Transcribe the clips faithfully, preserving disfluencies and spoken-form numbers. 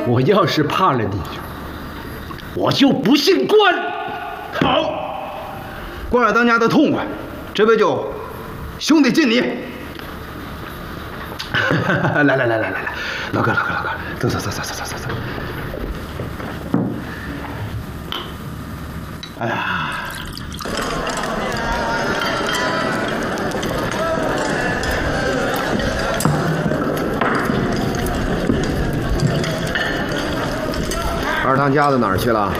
我要是怕了你，我就不姓关。 好，关二当家的痛快，这回就兄弟敬你。来来来来来来，老哥老哥老哥，走走走走走走走走。哎呀！ 二当家的哪儿去了？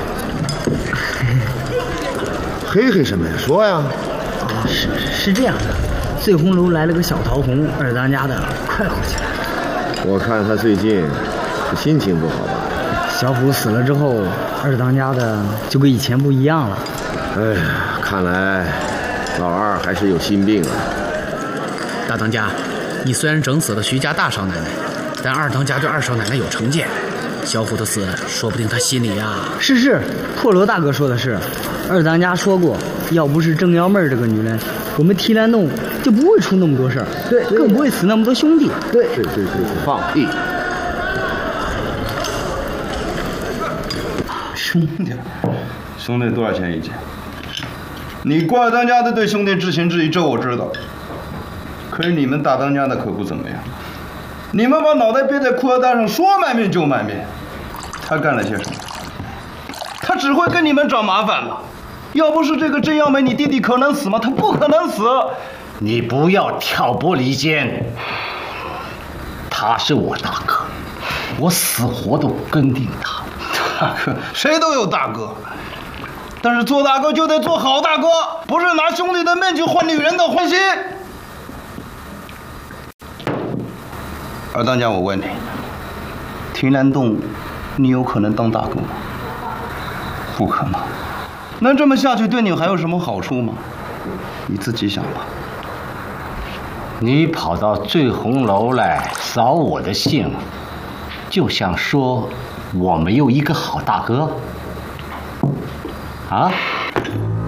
嘿嘿什么呀？说呀！ 哦，是是这样的，醉红楼来了个小桃红，二当家的快活起来了。 我看他最近心情不好吧？ 小虎死了之后，二当家的就跟以前不一样了。 哎呀，看来老二还是有心病啊。 大当家，你虽然整死了徐家大少奶奶，但二当家对二少奶奶有成见。小虎的死，说不定他心里呀…… 是是，破罗大哥说的是，二当家说过，要不是正幺妹这个女人，我们提篮洞就不会出那么多事儿，对，更不会死那么多兄弟。 对对对对，放屁！ 兄弟，兄弟多少钱一斤？你关二当家的对兄弟至情至义，这我知道。可是你们大当家的可不怎么样，你们把脑袋憋在裤腰带上，说卖命就卖命。他干了些什么？他只会跟你们找麻烦了。要不是这个真要美，你弟弟可能死吗？他不可能死。 你不要挑拨离间。他是我大哥，我死活都跟定他。 大哥，谁都有大哥，但是做大哥就得做好大哥，不是拿兄弟的命去换女人的欢心。二当家，我问你，提篮洞，你有可能当大哥吗？不可能。那这么下去对你还有什么好处吗？你自己想吧。 你跑到醉红楼来扫我的兴，就想说我没有一个好大哥啊？